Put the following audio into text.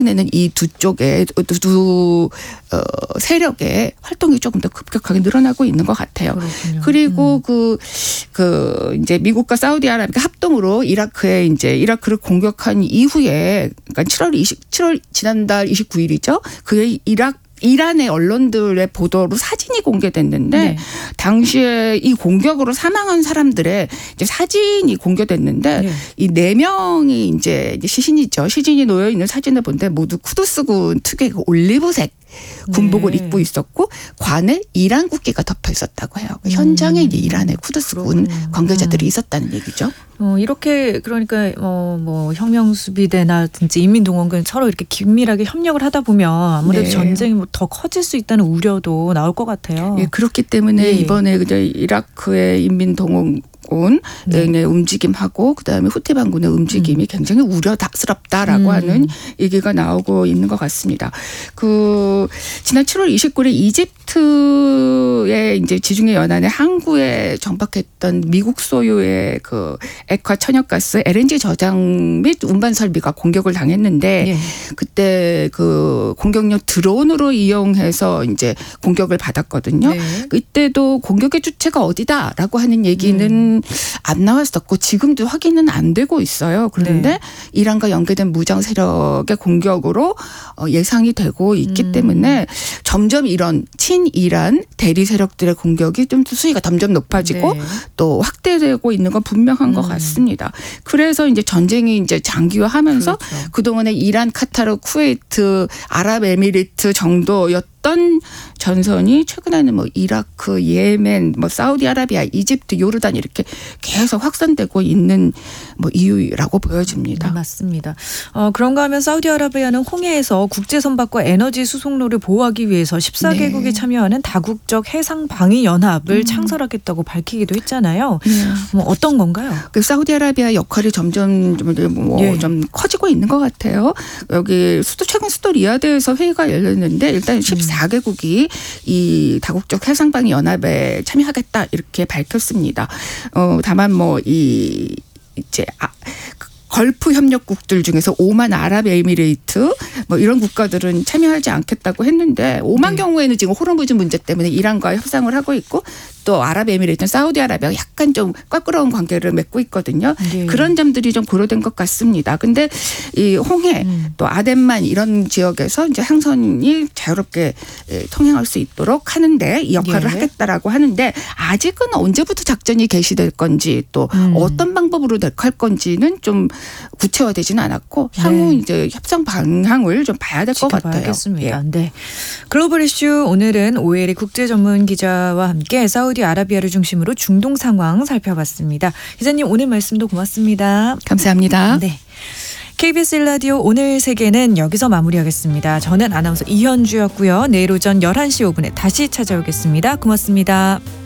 내는 이 두 쪽의 두 세력의 활동이 조금 더 급격하게 늘어나고 있는 것 같아요. 그렇군요. 그리고 이제 미국과 사우디아라비아가 합동으로 이라크를 공격한 이후에, 그러니까 지난달 29일이죠. 그게 이란의 언론들의 보도로 사진이 공개됐는데 네. 당시에 이 공격으로 사망한 사람들의 이제 사진이 공개됐는데 네. 이 4명이 이제 시신이죠. 시신이 놓여 있는 사진을 본데 모두 쿠두스군 특유의 올리브색 군복을 입고 있었고 관에 이란 국기가 덮여 있었다고 해요. 현장에 이제 이란의 쿠두스군 관계자들이 있었다는 얘기죠. 이렇게 그러니까 뭐 혁명수비대나든지 인민동원군 서로 이렇게 긴밀하게 협력을 하다 보면 아무래도 전쟁이 더 커질 수 있다는 우려도 나올 것 같아요. 예, 그렇기 때문에 이번에 이라크의 인민동원군의 움직임하고 그다음에 후티 반군의 움직임이 굉장히 우려스럽다라고 하는 얘기가 나오고 있는 것 같습니다. 지난 7월 29일 이집트의 이제 지중해 연안에 항구에 정박했던 미국 소유의 액화 천연가스 LNG 저장 및 운반 설비가 공격을 당했는데 그때 공격용 드론으로 이용해서 이제 공격을 받았거든요. 그때도 공격의 주체가 어디다라고 하는 얘기는 안 나왔었고 지금도 확인은 안 되고 있어요. 그런데 이란과 연계된 무장 세력의 공격으로 예상이 되고 있기 때문에 점점 이런 친이란 대리 세력들의 공격이 좀 수위가 점점 높아지고 또 확대되고 있는 건 분명한 것 같습니다. 그래서 이제 전쟁이 이제 장기화하면서 그동안에 이란, 카타르, 쿠웨이트, 아랍에미리트 정도였던 전선이 최근에는 뭐 이라크, 예멘, 뭐 사우디아라비아, 이집트, 요르단 이렇게 계속 확산되고 있는 뭐 이유라고 보여집니다. 맞습니다. 그런가 하면 사우디아라비아는 홍해에서 국제 선박과 에너지 수송로를 보호하기 위해서 14개국이 참여하는 다국적 해상 방위 연합을 창설하겠다고 밝히기도 했잖아요. 뭐 어떤 건가요? 사우디아라비아 역할이 점점 좀 커지고 있는 것 같아요. 여기 최근 수도 리야드에서 회의가 열렸는데 일단 14개국이 이 다국적 해상방위 연합에 참여하겠다 이렇게 밝혔습니다. 다만 걸프 협력국들 중에서 오만 아랍에미레이트 뭐 이런 국가들은 참여하지 않겠다고 했는데 오만 경우에는 지금 호르무즈 문제 때문에 이란과 협상을 하고 있고 또 아랍에미레이트는 사우디아라비아가 약간 좀 껄끄러운 관계를 맺고 있거든요. 그런 점들이 좀 고려된 것 같습니다. 근데 이 홍해 또 아덴만 이런 지역에서 이제 항선이 자유롭게 통행할 수 있도록 하는데 이 역할을 하겠다라고 하는데 아직은 언제부터 작전이 개시될 건지 또 어떤 방법으로 할 건지는 좀 구체화되지는 않았고 향후 이제 협상 방향을 좀 봐야 될 것 같아요. 알겠습니다. 네. 글로벌 이슈 오늘은 오엘의 국제 전문 기자와 함께 사우디아라비아를 중심으로 중동 상황 살펴봤습니다. 기자님 오늘 말씀도 고맙습니다. 감사합니다. 네. KBS 1라디오 오늘 세계는 여기서 마무리하겠습니다. 저는 아나운서 이현주였고요. 내일 오전 11시 5분에 다시 찾아오겠습니다. 고맙습니다.